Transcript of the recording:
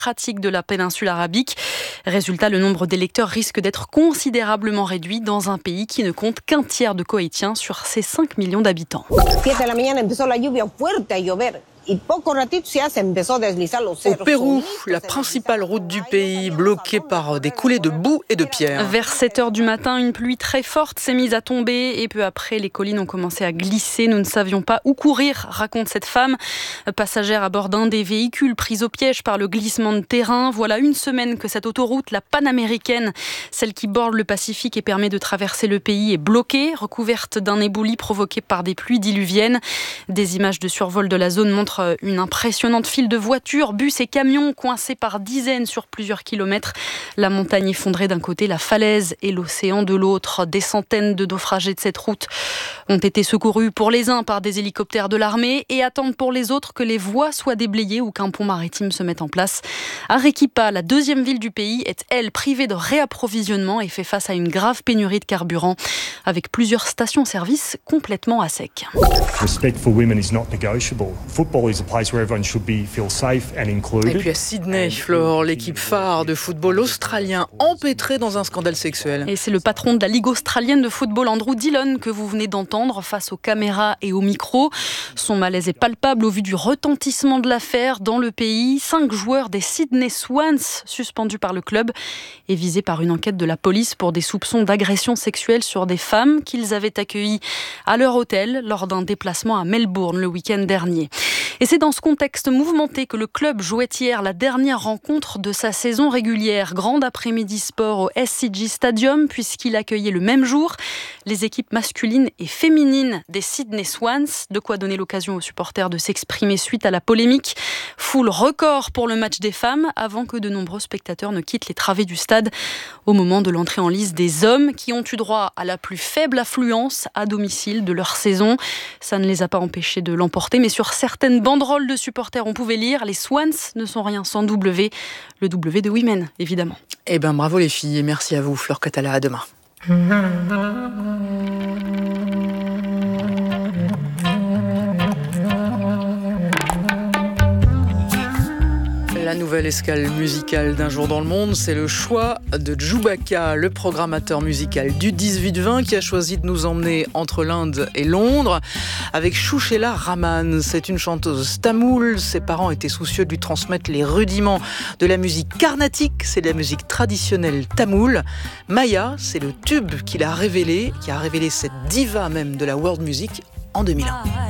de la péninsule arabique. Résultat, le nombre d'électeurs risque d'être considérablement réduit dans un pays qui ne compte qu'un tiers de Koweïtiens sur ses 5 millions d'habitants. Au Pérou, la principale route du pays, bloquée par des coulées de boue et de pierre. Vers 7h du matin, une pluie très forte s'est mise à tomber et peu après, les collines ont commencé à glisser. Nous ne savions pas où courir, raconte cette femme. Passagère à bord d'un des véhicules prise au piège par le glissement de terrain. Voilà une semaine que cette autoroute, la panaméricaine, celle qui borde le Pacifique et permet de traverser le pays, est bloquée, recouverte d'un éboulis provoqué par des pluies diluviennes. Des images de survol de la zone montrent une impressionnante file de voitures, bus et camions coincés par dizaines sur plusieurs kilomètres. La montagne effondrée d'un côté, la falaise et l'océan de l'autre. Des centaines de naufragés de cette route ont été secourus pour les uns par des hélicoptères de l'armée et attendent pour les autres que les voies soient déblayées ou qu'un pont maritime se mette en place. Arequipa, la deuxième ville du pays, est elle privée de réapprovisionnement et fait face à une grave pénurie de carburant avec plusieurs stations-service complètement à sec. Respect for women is not negotiable. Football is a place where everyone should feel safe and included. Et puis à Sydney, Flore, l'équipe phare de football australien empêtrée dans un scandale sexuel. Et c'est le patron de la Ligue australienne de football, Andrew Dillon, que vous venez d'entendre face aux caméras et aux micros. Son malaise est palpable au vu du retentissement de l'affaire dans le pays. 5 joueurs des Sydney Swans, suspendus par le club, et visés par une enquête de la police pour des soupçons d'agression sexuelle sur des femmes qu'ils avaient accueillies à leur hôtel lors d'un déplacement à Melbourne le week-end dernier. Et c'est dans ce contexte mouvementé que le club jouait hier la dernière rencontre de sa saison régulière. Grande après-midi sport au SCG Stadium, puisqu'il accueillait le même jour les équipes masculines et féminines des Sydney Swans. De quoi donner l'occasion aux supporters de s'exprimer suite à la polémique. Foule record pour le match des femmes, avant que de nombreux spectateurs ne quittent les travées du stade au moment de l'entrée en lice des hommes qui ont eu droit à la plus faible affluence à domicile de leur saison. Ça ne les a pas empêchés de l'emporter, mais sur certaines banderoles de supporters, on pouvait lire « Les Swans ne sont rien sans W », le W de Women, évidemment. Eh ben bravo les filles et merci à vous, Flore Catala, à demain. La nouvelle escale musicale d'un jour dans le monde, c'est le choix de Djoubaka, le programmateur musical du 18-20 qui a choisi de nous emmener entre l'Inde et Londres avec Shushela Rahman. C'est une chanteuse tamoule. Ses parents étaient soucieux de lui transmettre les rudiments de la musique carnatique, c'est de la musique traditionnelle tamoule. Maya, c'est le tube qui a révélé cette diva même de la world music en 2001.